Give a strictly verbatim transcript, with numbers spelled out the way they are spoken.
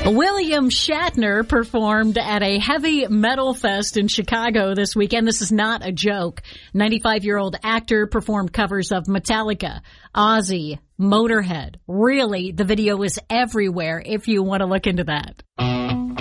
William Shatner performed at a heavy metal fest in Chicago this weekend. This is not a joke. ninety-five-year-old actor performed covers of Metallica, Ozzy, Motorhead. Really, the video is everywhere if you want to look into that.